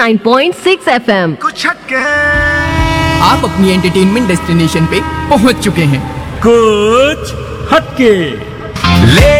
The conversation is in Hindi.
89.6 FM। कुछ हटके आप अपनी एंटरटेनमेंट डेस्टिनेशन पे पहुंच चुके हैं। कुछ हटके ले